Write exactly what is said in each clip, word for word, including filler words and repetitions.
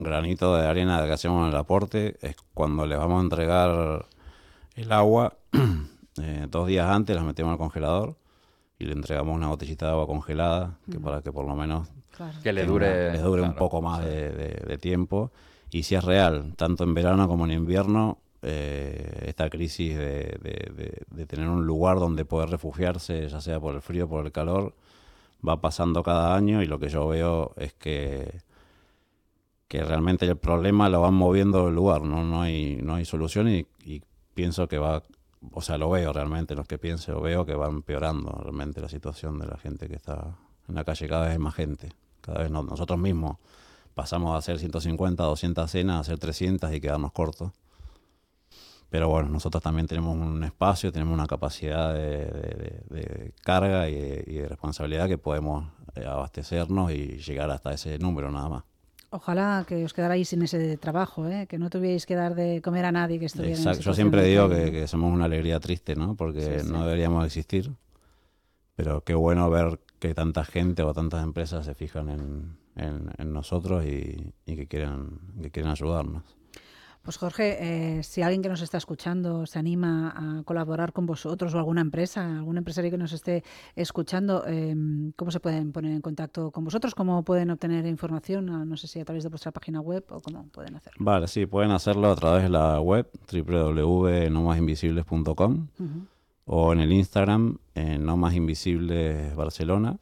granito de arena que hacemos en el aporte es cuando les vamos a entregar el agua, eh, dos días antes las metemos al congelador y le entregamos una botellita de agua congelada, que mm. para que por lo menos claro. que le dure, una, les dure claro, un poco más sí. de, de, de tiempo. Y si es real, tanto en verano como en invierno, eh, esta crisis de, de, de, de tener un lugar donde poder refugiarse, ya sea por el frío o por el calor, va pasando cada año, y lo que yo veo es que, que realmente el problema lo van moviendo del lugar, no, no, hay, no hay solución, y, y pienso que va, o sea, lo veo realmente, los que pienso, lo veo que va empeorando realmente la situación de la gente que está en la calle. Cada vez hay más gente, cada vez no, nosotros mismos pasamos a hacer ciento cincuenta, doscientas cenas, a hacer trescientas y quedarnos cortos. Pero bueno, nosotros también tenemos un espacio, tenemos una capacidad de, de, de, de carga y de, y de responsabilidad que podemos eh, abastecernos y llegar hasta ese número nada más. Ojalá que os quedarais sin ese trabajo, ¿eh? Que no tuvierais que dar de comer a nadie que estuviera Exacto. en Yo siempre digo que, que somos una alegría triste, ¿no? Porque sí, sí. no deberíamos existir. Pero qué bueno ver que tanta gente o tantas empresas se fijan en, en, en nosotros y, y que quieren, que quieren ayudarnos. Pues Jorge, eh, si alguien que nos está escuchando se anima a colaborar con vosotros o alguna empresa, algún empresario que nos esté escuchando, eh, ¿cómo se pueden poner en contacto con vosotros? ¿Cómo pueden obtener información? No sé si a través de vuestra página web o cómo pueden hacerlo. Vale, sí, pueden hacerlo a través de la web doble u doble u doble u punto no más invisibles punto com uh-huh. o en el Instagram en No Más Invisibles Barcelona,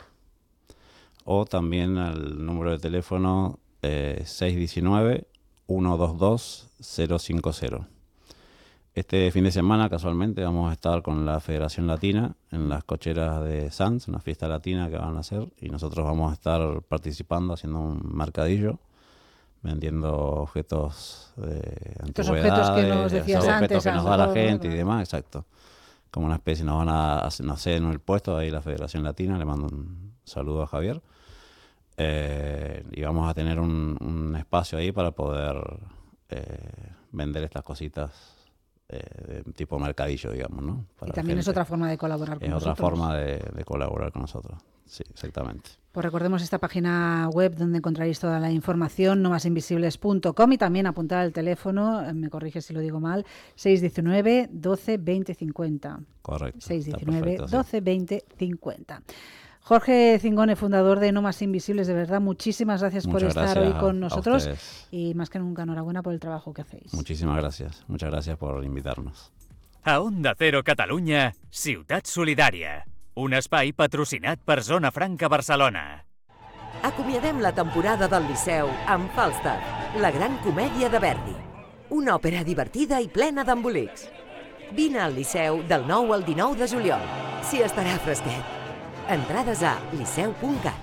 o también al número de teléfono eh, seis uno nueve, uno dos dos, cero cinco cero. Este fin de semana, casualmente, vamos a estar con la Federación Latina en las cocheras de Sanz, una fiesta latina que van a hacer, y nosotros vamos a estar participando, haciendo un mercadillo, vendiendo objetos de Estos objetos que nos decías objetos antes, que nos da la gente y demás, exacto. Como una especie, nos van a hacer, no sé, en el puesto ahí la Federación Latina, le mando un saludo a Javier. Eh, y vamos a tener un, un espacio ahí para poder eh, vender estas cositas eh, de tipo mercadillo, digamos, ¿no? Para y también gente. Es otra forma de colaborar con es nosotros. Es otra forma de, de colaborar con nosotros, sí, exactamente. Pues recordemos esta página web donde encontraréis toda la información, no más invisibles punto com, y también apuntar al teléfono, me corrige si lo digo mal, seis uno nueve, doce, veinte, cincuenta. Correcto. seis uno nueve, doce, veinte, cincuenta. Jorge Cingone, fundador de No Más Invisibles, de verdad, muchísimas gracias Muchas por estar gracias hoy con nosotros y más que nunca enhorabuena por el trabajo que hacéis. Muchísimas gracias, muchas gracias por invitarnos. A Onda Cero Catalunya, Ciutat Solidària, un espai patrocinat per Zona Franca Barcelona. Acomiadem la temporada del Liceu amb Falstaff, la gran comèdia de Verdi. Una òpera divertida i plena d'embolics. Vine al Liceu del nou al dinou de juliol. S'hi estarà fresquet. Entrades a liceu punt cat.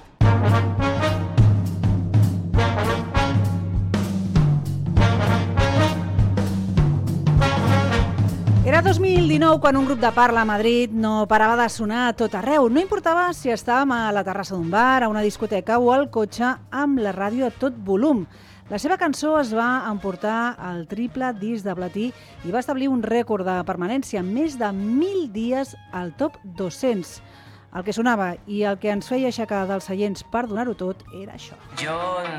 Era dos mil dinou quan un grup de parla a Madrid no parava de sonar a tot arreu. No importava si estàvem a la terrassa d'un bar, a una discoteca o al cotxe amb la ràdio a tot volum. La seva cançó es va emportar al triple disc de platí i va establir un rècord de permanència, més de mil dies al top dos-cents. El que sonava i el que ens feia aixecar dels seients per donar-ho tot era això. Jo